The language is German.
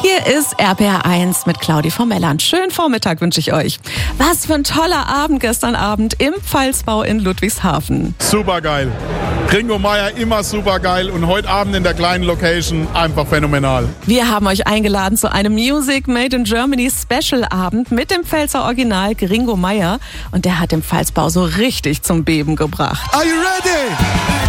Hier ist RPR1 mit Claudi vom Melland. Schönen Vormittag wünsche ich euch. Was für ein toller Abend gestern Abend im Pfalzbau in Ludwigshafen. Supergeil. Gringo Meier immer supergeil und heute Abend in der kleinen Location einfach phänomenal. Wir haben euch eingeladen zu einem Music Made in Germany Special Abend mit dem Pfälzer Original Gringo Meier und der hat den Pfalzbau so richtig zum Beben gebracht. Are you ready?